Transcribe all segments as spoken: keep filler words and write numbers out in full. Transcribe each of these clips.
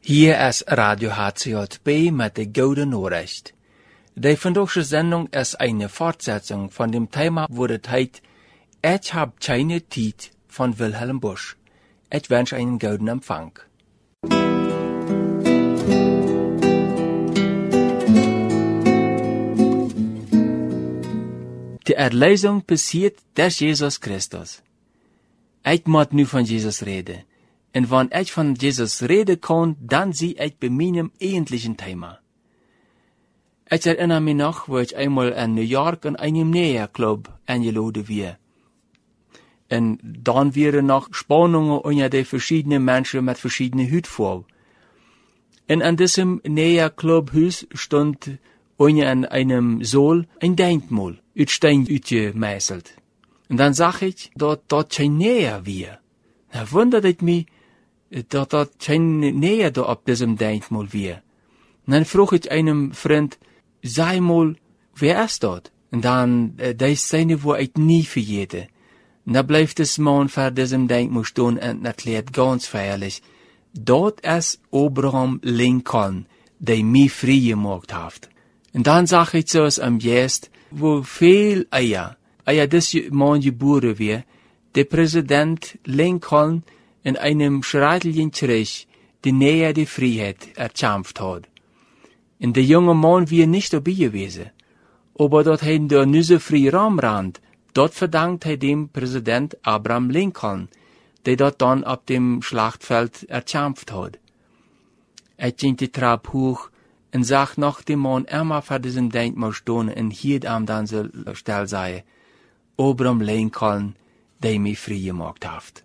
Hier ist Radio H C J B mit der Gute Nachricht. Die vandaagse Sendung ist eine Fortsetzung von dem Thema, wo das heißt, ich hab keine Zeit von Wilhelm Busch. Ich wünsche einen guten Empfang. Die Erlösung passiert durch Jesus Christus. Ich muss nu von Jesus reden. Und wenn ich von Jesus reden kann, dann sehe ich bei meinem eigentlichen Thema. Ich erinnere mich noch, wo ich einmal in New York in einem Näherclub eingeladen war. Und dann wären noch Spannungen unter die verschiedenen Menschen mit verschiedenen Hutfarben. Und an diesem Näherclubhaus stand unter in einem Saal ein Denkmal, aus Stein gemeißelt. Und dann sag ich, dass dort kein Näher war. Da wundert ich mich, dass dort kein Näher da auf diesem Denkmal war. Und dann frug ich einem Freund, sei mal, wer ist dort? Und dann, äh, das ist seine, wo ich nie vergete. Und da bleibt das Mann vor diesem Denkmal stehen und erklärt ganz feierlich, dort ist Abraham Lincoln, der mich frei gemacht hat. Und dann sag ich so, es am Jest, wo viel Eier, Eier des Mann geboren wird, der Präsident Lincoln in einem schreitlichen Krieg die Nähe der Freiheit erkämpft hat. Und der junge Mann war nicht dabei gewesen. Aber dort hat der nüsse Freiraumrand, dort verdankt er dem Präsident Abraham Lincoln, der dort dann auf dem Schlachtfeld erkämpft hat. Er ging die Treppe hoch und sagt noch dem Mann immer vor diesem Denkmal stehen und hielt am dann so still sei, Abraham Lincoln, der mich frei gemacht hat.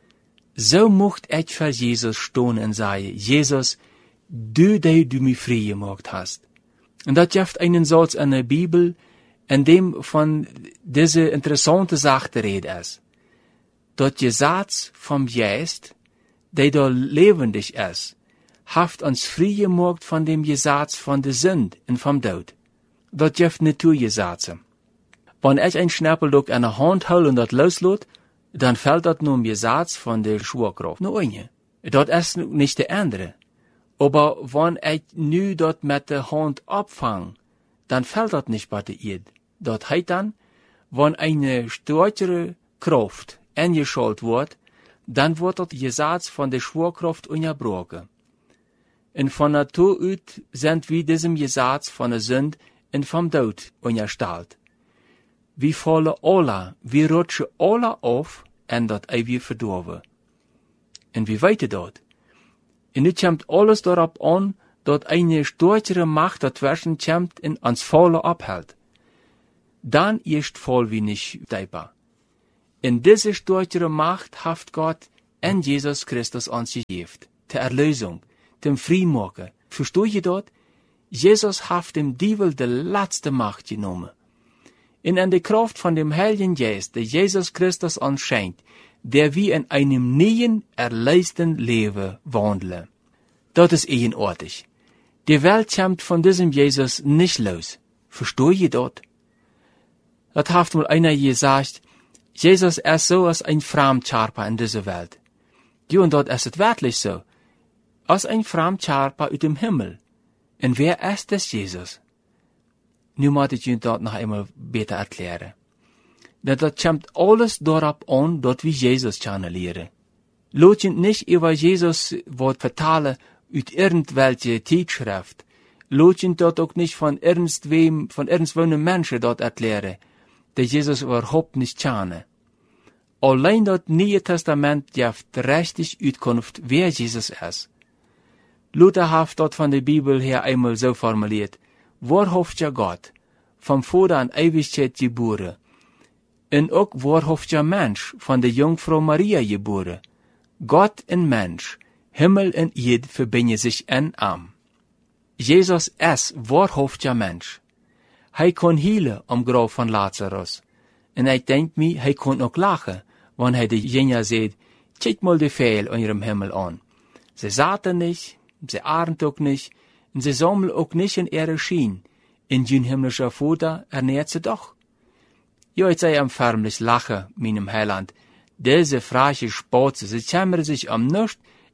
So mocht ich für Jesus stehen und sagen, Jesus, du, der du mich frei gemacht hast. Und das gibt einen Satz in der Bibel, in dem von diese interessante Sache die Rede ist. Dort Gesetz vom Geist, der da lebendig ist, haft uns frei gemacht von dem Gesetz von der Sünde und vom Tod. Dort gibt Naturgesetze. Wenn ich ein Schnappelduck an der Hand hol und das loslot, dann fällt das nur im Gesetz von der Schwerkraft. Nur eine. Das ist nicht der andere. Aber wenn ich nu dort mit der Hand abfang, dann fällt das nicht bei der Erde. Das heißt dann, wenn eine stärkere Kraft eingeschaltet wird, dann wird das Gesetz von der Schwerkraft unterbrochen. Und von Natur aus sind wir diesem Gesetz von der Sünde und vom Tod unterstellt. Wir fallen alle, wir rutschen alle auf, und dat wir verdorven. Und wie weiter dort? Und nu kommt alles darauf an, dat eine stärkere Macht dazwischen kommt und uns Fallen abhält. Dann ist Fall wie nicht denkbar. In diese stärkere Macht haft Gott in Jesus Christus uns gegeben, zur Erlösung, zum Freimachen. Versteht ihr dort? Jesus haft dem Teufel die letzte Macht genommen. Und an der Kraft von dem Heiligen Geist, der Jesus Christus uns schenkt, der wir in einem neuen, erlösten Leben wandeln. Das ist eigenartig. Die Welt kommt von diesem Jesus nicht los. Versteht ihr dort? Das hat mal einer gesagt, Jesus ist so als ein Fremdkörper in dieser Welt. Ja, und dort ist es wirklich so. Als ein Fremdkörper aus dem Himmel. Und wer ist das Jesus? Nu moet ik je dat nog einmal beter erklären. Dat dat kommt alles darauf an, dat wir Jesus kennenlernen. Laat je nicht über Jesus wat vertalen uit irgendwelche Tijdschrift. Laat je dat ook nicht von irgendwem, von irgendwelchen Menschen dort erklären, der Jesus überhaupt nicht kennen. Allein das Neue Testament gibt richtig Auskunft, wer Jesus ist. Luther hat dort von der Bibel her einmal so formuliert, wahrhaftiger Gott, vom Vater an Ewigkeit geboren, und auch wahrhaftiger Mensch, von der Jungfrau Maria geboren. Gott und Mensch, Himmel und Erde verbinden sich in einem. Jesus ist wahrhaftiger Mensch. Er kann heilen am Grab von Lazarus. Und ich denk mir, er kann auch lachen, wenn er die Jünger sagt, schaut mal die Vögel in ihrem Himmel an. Sie saaten nicht, sie ahren auch nicht, und sie sammeln auch nicht in ihre Schien. In jün himmlischer Vater ernährt sie doch. Ja, ich sei am förmlich lachen, meinem Heiland. Diese freche Spatze, sie kümmern sich um nichts,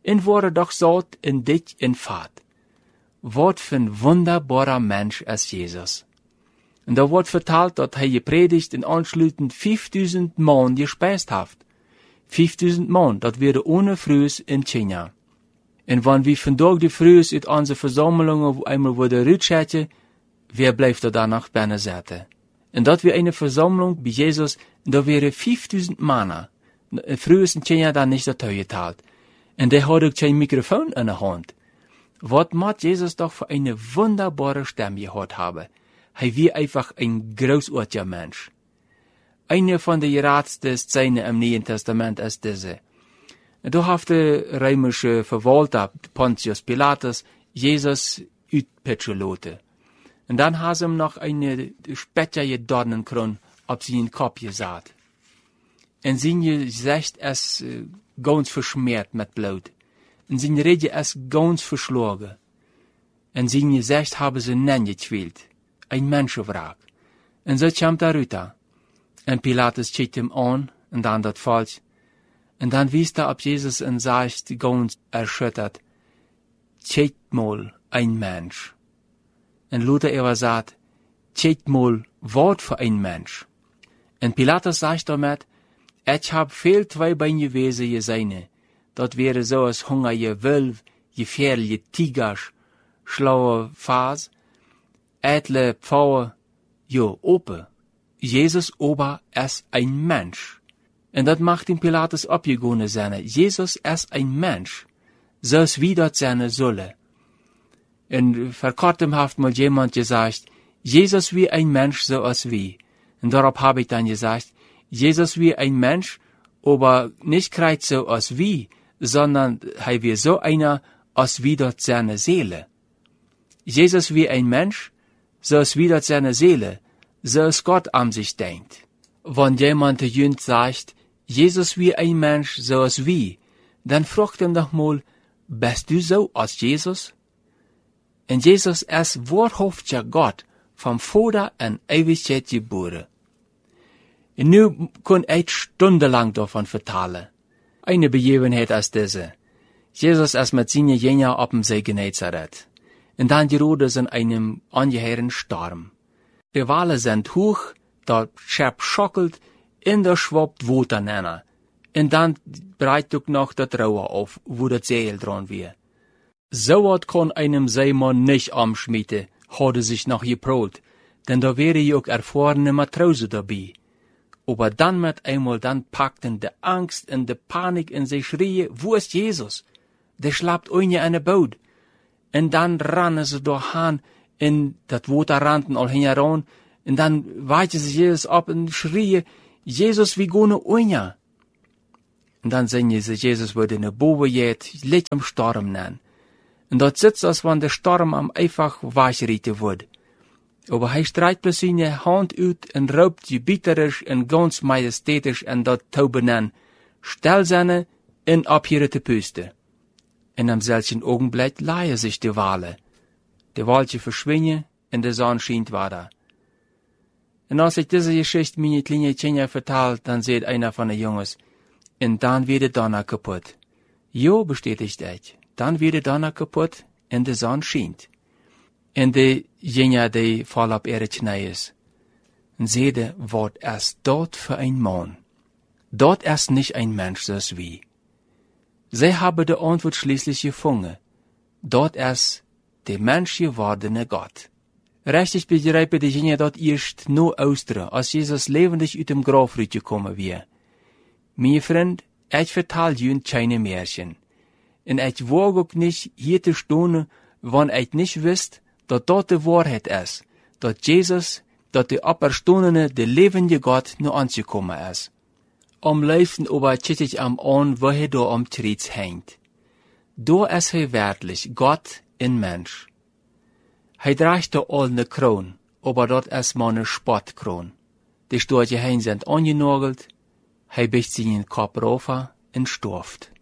en worden doch zout in dit en vaat. Wat für ein wunderbarer Mensch ist Jesus. Und da wird vertalt, dass er gepredigt und anschließend fünftausend Mann gespeist hat. fünftausend Mann, das wäre ohne Frühs in China. Und wenn wir vandaag die Frühs uit onze Versammlungen einmal worden rutschätzen, wer bleibt da danach binnen zitten? Und dat wir eine Versammlung bei Jesus, da wäre fünftausend Männer. Frühs in China dann nicht dazu geteilt. Und der hatte kein Mikrofon in der Hand. Was macht Jesus doch für eine wunderbare Stimme gehabt haben? Er war einfach ein großartiger Mensch. Eine von den geratsten Szenen im Neuen Testament ist diese. Da hat der römische Verwalter Pontius Pilatus Jesus uitpitchen lassen. Und dann haben sie ihm noch eine spettige Dornenkron auf seinen Kopf gesagt. Und sein Gesicht ist äh, ganz verschmiert mit Blut. Und sein Rede ist ganz verschlagen. Und sein Gesicht haben sie nenngetwielt. Ein Menschenwraak. Und so kommt er runter. Und Pilatus schaut ihm an, und dann das falsch. Und dann wies er auf Jesus und sagt ganz erschüttert, schaut mal, ein Mensch. Und Luther er sagt, schaut mal, was für ein Mensch. Und Pilatus sagt damit, ich hab viel zweibeine Wesen gesehen. Dat wäre so als hungerige Wölf, gefährliche Tigers, schlaue Fas, edle Pfaue, jo, Ope. Jesus Ober ist ein Mensch. Und dat macht den Pilatus abgegonnen seine. Jesus ist ein Mensch. So ist wie dat seine Solle. Und vor kurzem hat mal jemand gesagt, Jesus wie ein Mensch, so als wie. Und darauf habe ich dann gesagt, Jesus wie ein Mensch, aber nicht kreuz so als wie, sondern er wie so einer, als wie dort seine Seele. Jesus wie ein Mensch, so als wie dort seine Seele, so als Gott an sich denkt. Wenn jemand zu jünd sagt, Jesus wie ein Mensch, so als wie, dann fragt ihm doch mal, bist du so als Jesus? Und Jesus ist wahrhaftiger Gott, vom Vater in Ewigkeit geboren. Und nu kon ich stundenlang davon vertellen. Eine Begebenheit ist diese. Jesus ist mit seinen Jüngern auf dem See Genezareth. Und dann geraten sie in einem ungeheuren Sturm. Die Wale sind hoch, der Schab schockelt, und der schwappt Wasser rein. Und dann breitet noch das Rauer auf, wo das Seil dran wird. So was kann einem Seemann nicht amschmieden, hatte sich noch geproht, denn da wäre ja auch erfahrene Matrose dabei. Aber dann mit einmal, dann packten die Angst und die Panik in sich schrie, wo ist Jesus? Der schlappt ohne eine Boot. Und dann rannen sie durch Han, in das Wasser rannten all heran, und dann weite sich Jesus ab und schrie, Jesus, wie gone ohne? Und dann sehen sie, Jesus wurde in der Bobe jet, liegt am Sturm nennen. Und dort sitzt, als wenn der Sturm am einfach weichrieten wird. Aber er streicht bloß seine Hand uit und raubt gebieterisch und ganz majestätisch an dat Taube an, stell seine in abhirrte Püste. In am selben Augenblick leihe sich die Wale. Die Walche verschwinden und der Sonne schient weiter. Und als ich diese Geschichte meine kleine Kinder vertelt, dann seht einer von den Jungs, und dann wird der Donner kaputt. Jo, bestätigt ich, dann wird der Donner kaputt und der Sonne schient. Und die Jünger, die voll auf ihre Knie ist. Und seht, was ist dort für ein Mann? Dort ist nicht ein Mensch, so wie. Sie haben die Antwort schließlich gefunden. Dort ist der Mensch gewordene Gott. Richtig begreifen die Jünger dort erst nur Ostern, als Jesus lebendig aus dem Grab rausgekommen war. Mein Freund, ich vertal Ihnen keine Märchen. Und ich wage auch nicht, hier zu stehen, wenn ich nicht wisst, dat dat de Wahrheit ist, dat Jesus, dat de Auferstandene, der lebende Gott, nur anzukommen ist. Am liebsten aber schaut ich am an, wo er da am Kreuz hängt. Da ist er wirklich Gott in Mensch. Er trägt da all ne Kron, aber dort ist mal ne Spottkron. Die Storche hein sind angenagelt, er biegt seinen Kopf rauf und stirbt.